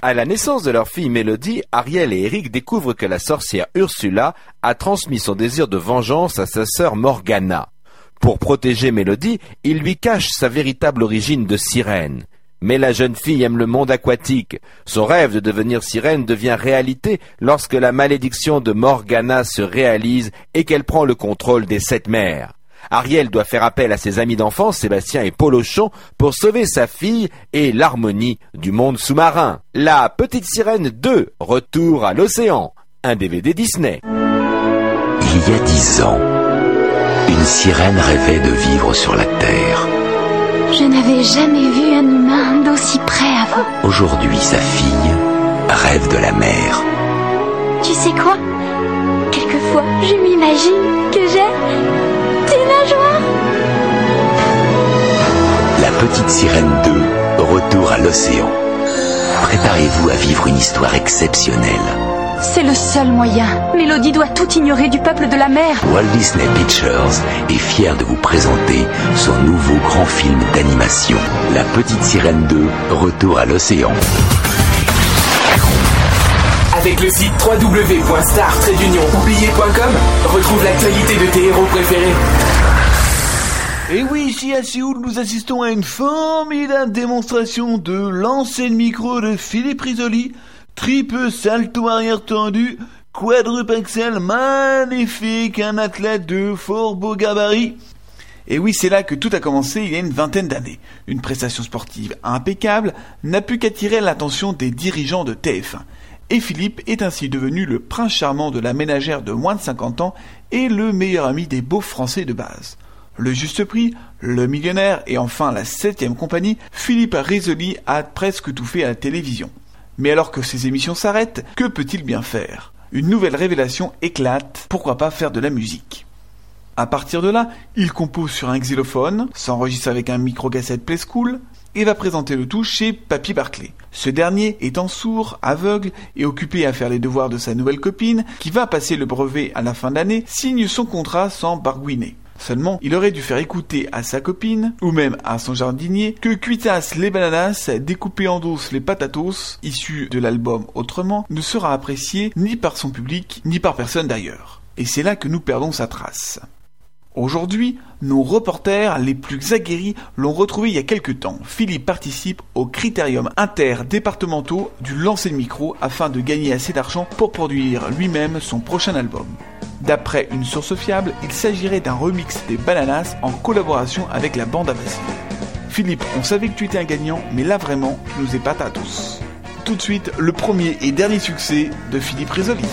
À la naissance de leur fille Mélodie, Ariel et Eric découvrent que la sorcière Ursula a transmis son désir de vengeance à sa sœur Morgana. Pour protéger Mélodie, il lui cache sa véritable origine de sirène. Mais la jeune fille aime le monde aquatique. Son rêve de devenir sirène devient réalité lorsque la malédiction de Morgana se réalise et qu'elle prend le contrôle des 7 mers. Ariel doit faire appel à ses amis d'enfance, Sébastien et Polochon, pour sauver sa fille et l'harmonie du monde sous-marin. La Petite Sirène 2, Retour à l'océan, un DVD Disney. Il y a 10 ans, une sirène rêvait de vivre sur la Terre. Je n'avais jamais vu un humain d'aussi près avant. Aujourd'hui, sa fille rêve de la mer. Tu sais quoi? Quelquefois, je m'imagine que j'ai des nageoires. La Petite Sirène 2, Retour à l'océan. Préparez-vous à vivre une histoire exceptionnelle. C'est le seul moyen. Mélodie doit tout ignorer du peuple de la mer. Walt Disney Pictures est fier de vous présenter son nouveau grand film d'animation, La Petite Sirène 2, Retour à l'océan. Avec le site www.star-oublié.com, retrouve l'actualité de tes héros préférés. Et oui, ici à Séoul, nous assistons à une formidable démonstration de lancer de micro de Philippe Risoli, triple salto arrière tendu, quadruple axel magnifique, un athlète de fort beau gabarit. Et oui, c'est là que tout a commencé il y a une vingtaine d'années. Une prestation sportive impeccable n'a pu qu'attirer l'attention des dirigeants de TF1. Et Philippe est ainsi devenu le prince charmant de la ménagère de moins de 50 ans et le meilleur ami des beaufs français de base. Le juste prix, le millionnaire et enfin la 7e compagnie, Philippe Risoli a presque tout fait à la télévision. Mais alors que ces émissions s'arrêtent, que peut-il bien faire? Une nouvelle révélation éclate, pourquoi pas faire de la musique? À partir de là, il compose sur un xylophone, s'enregistre avec un micro-cassette Play School et va présenter le tout chez Papy Barclay. Ce dernier étant sourd, aveugle et occupé à faire les devoirs de sa nouvelle copine, qui va passer le brevet à la fin de l'année, signe son contrat sans barguiner. Seulement, il aurait dû faire écouter à sa copine, ou même à son jardinier, que cuitasse les bananas, découpées en dos les patatos, issus de l'album Autrement, ne sera apprécié ni par son public, ni par personne d'ailleurs. Et c'est là que nous perdons sa trace. Aujourd'hui, nos reporters les plus aguerris l'ont retrouvé il y a quelques temps. Philippe participe aux critériums interdépartementaux du lancer de micro afin de gagner assez d'argent pour produire lui-même son prochain album. D'après une source fiable, il s'agirait d'un remix des Bananas en collaboration avec la bande à Basile. Philippe, on savait que tu étais un gagnant, mais là vraiment, tu nous épates à tous. Tout de suite, le premier et dernier succès de Philippe Risoli.